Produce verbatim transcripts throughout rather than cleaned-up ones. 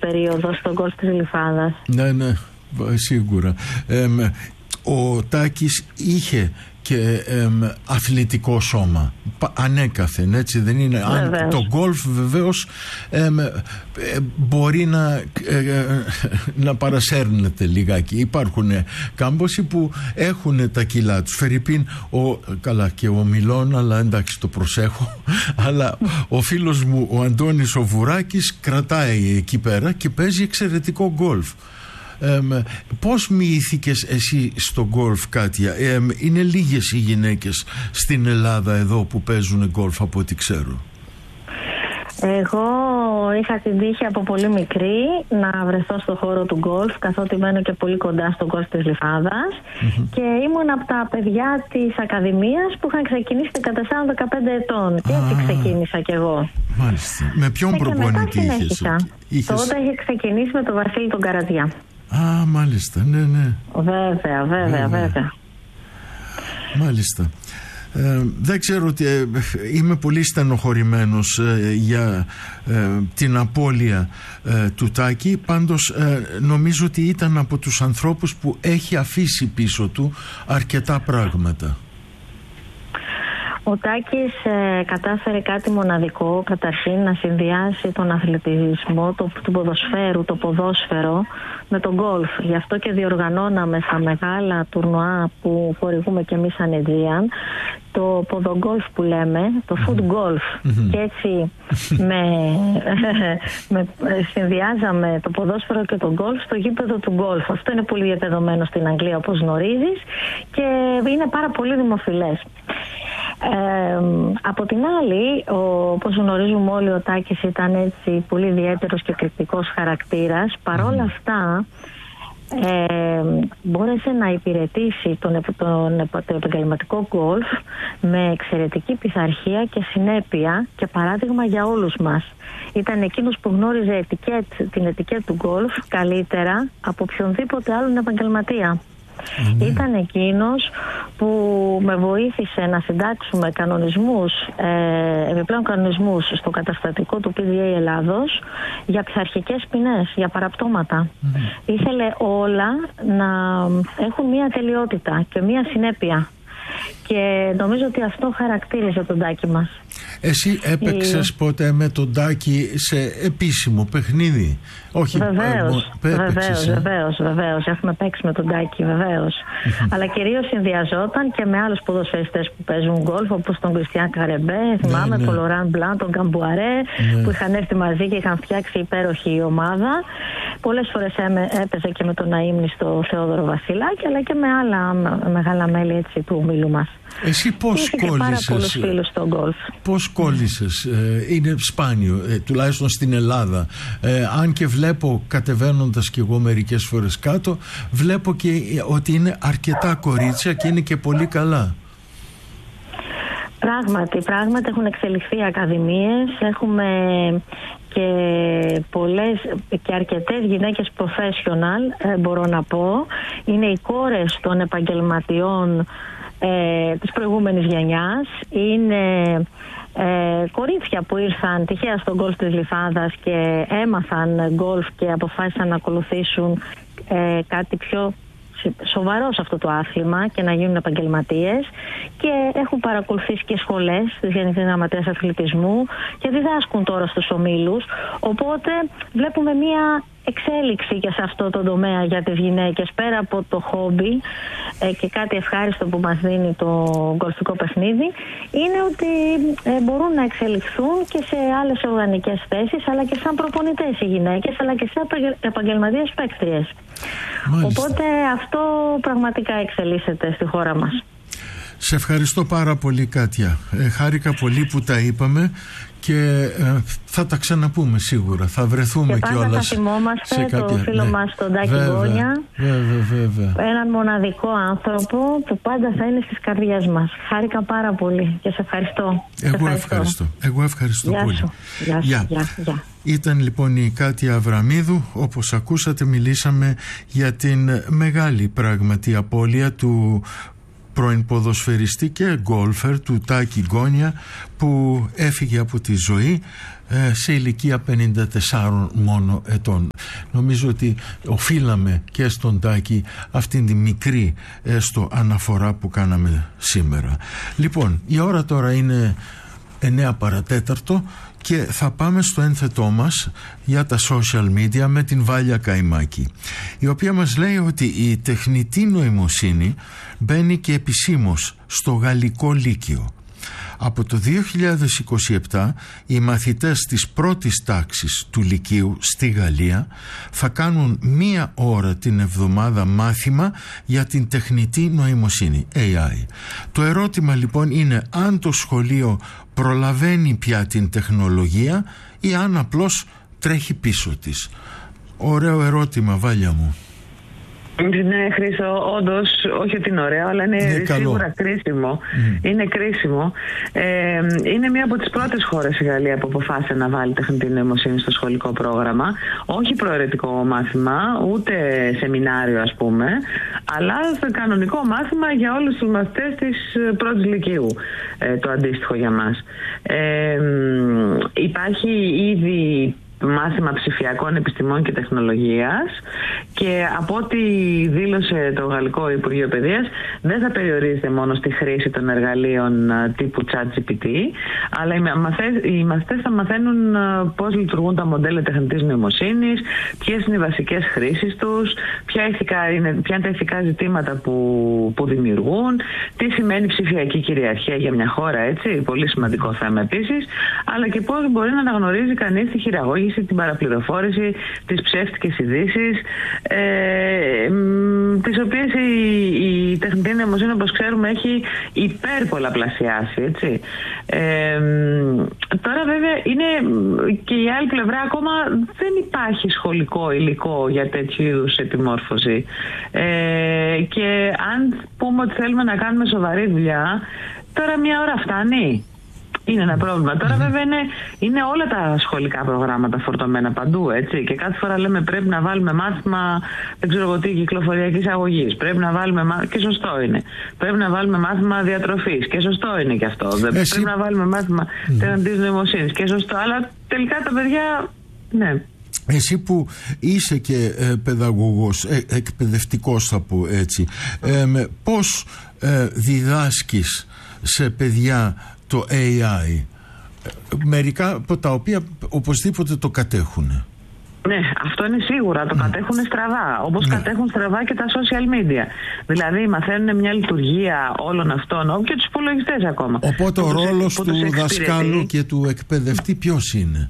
περίοδο στον γκολφ της Γλυφάδας. Ναι, ναι, σίγουρα. Ε, ο Τάκης είχε και εμ, αθλητικό σώμα ανέκαθεν, έτσι δεν είναι? Αν, το γκολφ βεβαίως εμ, ε, μπορεί να, ε, να παρασέρνεται λιγάκι. Υπάρχουν κάμποσοι που έχουν τα κιλά τους. Φερρυπίν, ο, καλά και ο Μιλών, αλλά εντάξει το προσέχω, αλλά ο φίλος μου ο Αντώνης ο Βουράκης κρατάει εκεί πέρα και παίζει εξαιρετικό γκολφ. Ε, πώς μοιήθηκες εσύ στο γκολφ, Κάτια? Ε, είναι λίγες οι γυναίκες στην Ελλάδα εδώ που παίζουν γκολφ από ό,τι ξέρω. Εγώ είχα την τύχη από πολύ μικρή να βρεθώ στο χώρο του γκολφ, καθότι μένω και πολύ κοντά στο γκολφ της Γλυφάδας, mm-hmm. και ήμουν από τα παιδιά της Ακαδημίας που είχαν ξεκινήσει δεκατέσσερα δεκαπέντε ετών. Και έτσι ah, ξεκίνησα κι εγώ. Μάλιστα. Με ποιον προπονητή είχες? είχες? Τότε είχε ξεκινήσει με τον Βασίλη τον Καραδιά. Α, μάλιστα, ναι, ναι. Βέβαια, βέβαια, βέβαια. βέβαια. Μάλιστα. Ε, δεν ξέρω ότι ε, είμαι πολύ στενοχωρημένος ε, για ε, την απώλεια ε, του Τάκη. Πάντως ε, νομίζω ότι ήταν από τους ανθρώπους που έχει αφήσει πίσω του αρκετά πράγματα. Ο Τάκης ε, κατάφερε κάτι μοναδικό, καταρχήν να συνδυάσει τον αθλητισμό το, του ποδοσφαίρου, το ποδόσφαιρο με τον γκολφ. Γι' αυτό και διοργανώναμε στα μεγάλα τουρνουά που χορηγούμε και εμείς σαν Aegean το ποδογκόλφ που λέμε, το foot golf. Mm-hmm. Και έτσι με, με, συνδυάζαμε το ποδόσφαιρο και τον γκολφ στο γήπεδο του γκολφ. Αυτό είναι πολύ διαδεδομένο στην Αγγλία, όπως γνωρίζεις, και είναι πάρα πολύ δημοφιλές. Ε, από την άλλη, ο, όπως γνωρίζουμε όλοι, ο Τάκης ήταν έτσι πολύ ιδιαίτερος και εκρηκτικός χαρακτήρας. Παρόλα αυτά ε, μπόρεσε να υπηρετήσει τον, τον, τον επαγγελματικό γκολφ με εξαιρετική πειθαρχία και συνέπεια και παράδειγμα για όλους μας. Ήταν εκείνος που γνώριζε ετικέτ, την ετικέτ του γκολφ καλύτερα από οποιονδήποτε άλλον επαγγελματία. Mm-hmm. Ήταν εκείνος που με βοήθησε να συντάξουμε κανονισμούς, ε, επιπλέον κανονισμούς στο καταστατικό του πι ντι έι Ελλάδος για πειθαρχικές ποινές, για παραπτώματα. Mm-hmm. Ήθελε όλα να έχουν μία τελειότητα και μία συνέπεια. Και νομίζω ότι αυτό χαρακτήριζε τον Τάκη μας. Εσύ έπαιξες Η... ποτέ με τον Τάκη σε επίσημο παιχνίδι? Όχι, βεβαίως, ε, βεβαίως, ε? βεβαίως, βεβαίως. Έχουμε παίξει με τον Τάκη, βεβαίως. Αλλά κυρίως συνδυαζόταν και με άλλους ποδοσφαιριστές που παίζουν γκολφ, όπως τον Κριστιάν Καρεμπέ, θυμάμαι, ναι, ναι. τον Λοράν Μπλάν, τον Καμπουαρέ, ναι. που είχαν έρθει μαζί και είχαν φτιάξει υπέροχη ομάδα. Πολλές φορές έπαιζε και με τον Ναΐμνη στο Θεόδωρο Βασιλάκη, αλλά και με άλλα μεγάλα μέλη έτσι, του ομίλου μας. Εσύ πώς κόλλησες? Πώς κόλλησες? Ε, είναι σπάνιο, ε, τουλάχιστον στην Ελλάδα. Ε, αν και βλέπω, κατεβαίνοντας κι εγώ μερικές φορές κάτω, βλέπω και ότι είναι αρκετά κορίτσια και είναι και πολύ καλά. Πράγματι, πράγματι έχουν εξελιχθεί ακαδημίες, έχουμε και πολλές και αρκετές γυναίκες professional, ε, μπορώ να πω. Είναι οι κόρες των επαγγελματιών ε, της προηγούμενης γενιάς. Είναι ε, κορίτσια που ήρθαν τυχαία στον γκολφ της Γλυφάδας και έμαθαν γκολφ και αποφάσισαν να ακολουθήσουν ε, κάτι πιο σοβαρό σε αυτό το άθλημα και να γίνουν επαγγελματίες, και έχουν παρακολουθήσει και σχολές της Γενικής Γραμματείας Αθλητισμού και διδάσκουν τώρα στους ομίλους, οπότε βλέπουμε μία εξέλιξη και σε αυτό το τομέα για τις γυναίκες, πέρα από το χόμπι ε, και κάτι ευχάριστο που μας δίνει το γκολφικό παιχνίδι, είναι ότι ε, μπορούν να εξελιχθούν και σε άλλες οργανικές θέσεις, αλλά και σαν προπονητές οι γυναίκες, αλλά και σε επαγγελματίες παίκτριες. Οπότε αυτό πραγματικά εξελίσσεται στη χώρα μας. Σε ευχαριστώ πάρα πολύ, Κάτια. Ε, χάρηκα πολύ που τα είπαμε και ε, θα τα ξαναπούμε σίγουρα. Θα βρεθούμε κιόλας. Και πάντα θα θυμόμαστε σε κάποια... το φίλο ναι. μας τον Τάκη Γκόνια. Βέβαια, βέβαια. Έναν μοναδικό άνθρωπο που πάντα θα είναι στις καρδιές μας. Χάρηκα πάρα πολύ και σε ευχαριστώ. Εγώ σε ευχαριστώ. ευχαριστώ. Εγώ ευχαριστώ Γεια πολύ. Γεια σου. Γεια. Γεια. Γεια. Ήταν λοιπόν η Κάτια Αβραμίδου. Όπως ακούσατε, μιλήσαμε για την μεγάλη πράγματι απώλεια του πρώην ποδοσφαιριστή και γκόλφερ του Τάκη Γκόνια, που έφυγε από τη ζωή σε ηλικία πενήντα τεσσάρων μόνο ετών. Νομίζω ότι οφείλαμε και στον Τάκη αυτήν τη μικρή έστω αναφορά που κάναμε σήμερα. Λοιπόν, η ώρα τώρα είναι εννέα παρατέταρτο και θα πάμε στο ένθετό μας για τα social media με την Βάλια Καϊμάκη, η οποία μας λέει ότι η τεχνητή νοημοσύνη μπαίνει και επισήμως στο Γαλλικό Λύκειο. Από το δύο χιλιάδες είκοσι επτά οι μαθητές της πρώτης τάξης του Λυκείου στη Γαλλία θα κάνουν μία ώρα την εβδομάδα μάθημα για την τεχνητή νοημοσύνη, έι άι. Το ερώτημα λοιπόν είναι αν το σχολείο προλαβαίνει πια την τεχνολογία ή αν απλώς τρέχει πίσω της. Ωραίο ερώτημα, Βάλια μου. Ναι, Χρήστο, όντως, όχι ότι είναι ωραίο, αλλά είναι, είναι σίγουρα κρίσιμο. Mm. Είναι κρίσιμο. Ε, είναι μία από τις πρώτες χώρες η Γαλλία που αποφάσισε να βάλει τεχνητή νοημοσύνη στο σχολικό πρόγραμμα. Όχι προαιρετικό μάθημα, ούτε σεμινάριο ας πούμε, αλλά στο κανονικό μάθημα για όλους τους μαθητές της πρώτης λυκείου, ε, το αντίστοιχο για μας. Ε, υπάρχει ήδη μάθημα ψηφιακών επιστημών και τεχνολογίας και από ό,τι δήλωσε το Γαλλικό Υπουργείο Παιδείας δεν θα περιορίζεται μόνο στη χρήση των εργαλείων τύπου ChatGPT, αλλά οι μαθητές θα μαθαίνουν πώς λειτουργούν τα μοντέλα τεχνητής νοημοσύνης, ποιες είναι οι βασικές χρήσεις τους, ποια, ηθικά είναι, ποια είναι τα ηθικά ζητήματα που, που δημιουργούν, τι σημαίνει ψηφιακή κυριαρχία για μια χώρα, έτσι, πολύ σημαντικό θέμα επίσης, αλλά και πώς μπορεί να αναγνωρίζει κανείς τη χειραγώγηση, την παραπληροφόρηση, τις ψεύτικες ειδήσεις, ε, τις οποίες η, η τεχνητή νοημοσύνη, όπως ξέρουμε, έχει υπερπολαπλασιάσει, έτσι. Ε, τώρα βέβαια είναι και η άλλη πλευρά, ακόμα δεν υπάρχει σχολικό υλικό για τέτοιου είδους επιμόρφωση. Ε, και αν πούμε ότι θέλουμε να κάνουμε σοβαρή δουλειά, τώρα μια ώρα φτάνει. Είναι ένα πρόβλημα. Τώρα βέβαια είναι, είναι όλα τα σχολικά προγράμματα φορτωμένα παντού, έτσι. Και κάθε φορά λέμε πρέπει να βάλουμε μάθημα, δεν ξέρω εγώ τι, κυκλοφοριακής αγωγής. Πρέπει να βάλουμε μάθημα, και σωστό είναι. Πρέπει να βάλουμε μάθημα διατροφής, και σωστό είναι και αυτό. Εσύ... Πρέπει να βάλουμε μάθημα mm. τεχνητής νοημοσύνης, και σωστό. Αλλά τελικά τα παιδιά, ναι. Εσύ που είσαι και ε, παιδαγωγός, ε, εκπαιδευτικός θα πω έτσι, ε, πώς ε, διδάσκεις σε παιδιά το έι άι, μερικά από τα οποία οπωσδήποτε το κατέχουν? Ναι, αυτό είναι σίγουρα, το mm. κατέχουν στραβά, όπως ναι. κατέχουν στραβά και τα social media. Δηλαδή μαθαίνουν μια λειτουργία όλων αυτών, και τους υπολογιστές ακόμα. Οπότε ο ρόλος του δασκάλου και του εκπαιδευτή ποιος είναι?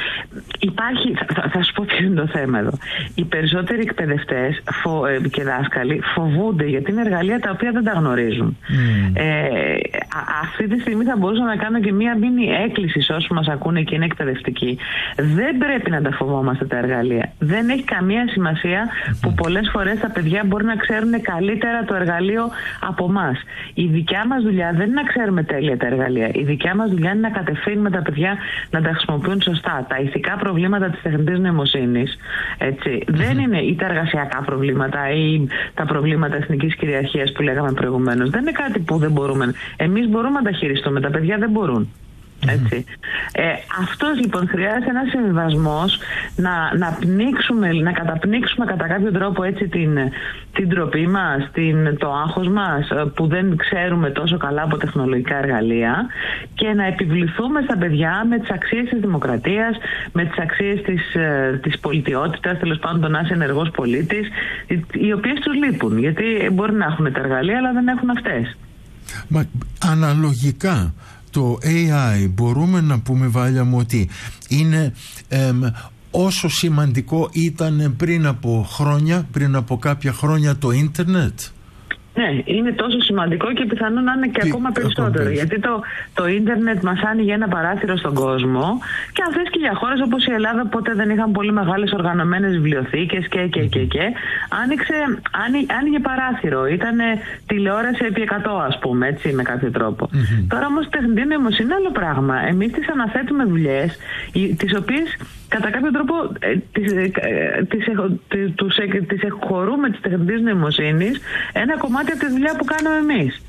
Υπάρχει, θα, θα σου πω ποιο είναι το θέμα εδώ. Οι περισσότεροι εκπαιδευτές φο, ε, και δάσκαλοι φοβούνται, γιατί είναι εργαλεία τα οποία δεν τα γνωρίζουν. Mm. Ε, α, αυτή τη στιγμή θα μπορούσα να κάνω και μία μίνι έκκληση σε όσους μας ακούνε και είναι εκπαιδευτικοί. Δεν πρέπει να τα φοβόμαστε τα εργαλεία. Δεν έχει καμία σημασία mm. που πολλές φορές τα παιδιά μπορεί να ξέρουν καλύτερα το εργαλείο από εμάς. Η δικιά μας δουλειά δεν είναι να ξέρουμε τέλεια τα εργαλεία. Η δικιά μας δουλειά είναι να κατευθύνουμε τα παιδιά να τα χρησιμοποιούν σωστά. Τα ηθικά προβλήματα της τεχνητής νοημοσύνης, έτσι, mm-hmm. δεν είναι ή τα εργασιακά προβλήματα ή τα προβλήματα εθνικής κυριαρχίας που λέγαμε προηγουμένως. Δεν είναι κάτι που δεν μπορούμε. Εμείς μπορούμε να τα χειριστούμε, τα παιδιά δεν μπορούν. Έτσι. Ε, αυτός λοιπόν χρειάζεται ένας συμβιβασμός, να, να, πνίξουμε, να καταπνίξουμε κατά κάποιο τρόπο έτσι την, την ντροπή μας, την, το άγχος μας που δεν ξέρουμε τόσο καλά από τεχνολογικά εργαλεία, και να επιβληθούμε στα παιδιά με τις αξίες της δημοκρατίας, με τις αξίες της, της πολιτιότητας, τέλος πάντων τον να είσαι ενεργός πολίτης, οι, οι οποίες τους λείπουν, γιατί μπορεί να έχουν τα εργαλεία αλλά δεν έχουν αυτές. Μα αναλογικά το έι άι μπορούμε να πούμε, Βάλια μου, ότι είναι εμ, όσο σημαντικό ήταν πριν από χρόνια, πριν από κάποια χρόνια το ίντερνετ? Ναι, είναι τόσο σημαντικό και πιθανόν να είναι και Τι, ακόμα περισσότερο. Γιατί το, το ίντερνετ μας άνοιγε ένα παράθυρο στον κόσμο, και αν θες και για χώρες όπως η Ελλάδα, ποτέ δεν είχαν πολύ μεγάλες οργανωμένες βιβλιοθήκες και και και και. Άνοιξε, άνοιγε, άνοιγε παράθυρο. Ήταν τηλεόραση επί εκατό, ας πούμε, έτσι, με κάποιο τρόπο. Mm-hmm. Τώρα όμως η τεχνητή νοημοσύνη είναι άλλο πράγμα. Εμείς τις αναθέτουμε δουλειές, τις οποίες κατά κάποιο τρόπο ε, τις, ε, τις, τις, τους, ε, τις εκχωρούμε της τεχνητής νοημοσύνης ένα κομμάτι από τη δουλειά που κάνουμε εμείς.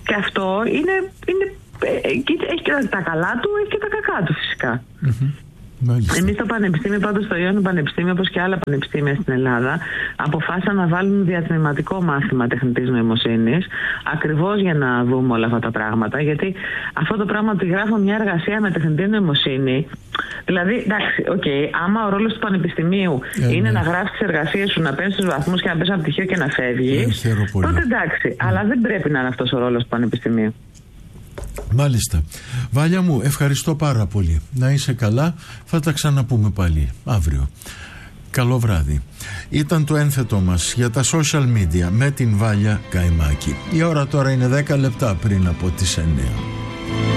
Και αυτό είναι, είναι, έχει και τα καλά του, έχει και τα κακά του φυσικά. Mm-hmm. Εμείς στο Πανεπιστήμιο, πάντως στο Ιόνιο Πανεπιστήμιο, όπως και άλλα πανεπιστήμια στην Ελλάδα, αποφάσισαν να βάλουν διατμηματικό μάθημα τεχνητής νοημοσύνης, ακριβώς για να δούμε όλα αυτά τα πράγματα. Γιατί αυτό το πράγμα ότι γράφω μια εργασία με τεχνητή νοημοσύνη, δηλαδή, εντάξει, okay, άμα ο ρόλος του πανεπιστημίου yeah, είναι yeah. να γράψεις τις εργασίες σου, να παίρνεις τους βαθμούς και να παίρνεις ένα πτυχίο και να φεύγεις, yeah, τότε εντάξει. Yeah. Αλλά δεν πρέπει να είναι αυτός ο ρόλος του πανεπιστημίου. Μάλιστα. Βάλια μου, ευχαριστώ πάρα πολύ. Να είσαι καλά. Θα τα ξαναπούμε πάλι αύριο. Καλό βράδυ. Ήταν το ένθετό μας για τα social media με την Βάλια Καϊμάκη. Η ώρα τώρα είναι δέκα λεπτά πριν από τις εννέα.